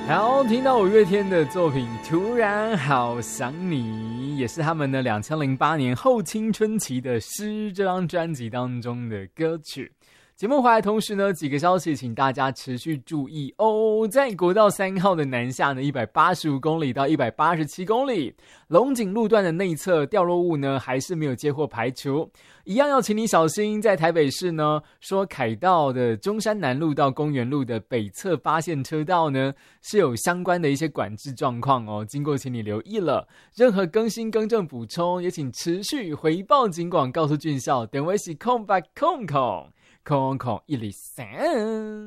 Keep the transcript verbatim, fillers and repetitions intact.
好，听到五月天的作品《突然好想你》，也是他们的两千零八年后青春期的诗这张专辑当中的歌曲。节目回来同时呢，几个消息请大家持续注意哦。在国道三号的南下呢，一百八十五公里到一百八十七公里，龙井路段的内侧掉落物呢还是没有接获排除，一样要请你小心。在台北市呢，说凯道的中山南路到公园路的北侧八线车道呢是有相关的一些管制状况哦，经过请你留意了。任何更新更正补充也请持续回报警广告诉俊孝，等位是空白空空空空一零三。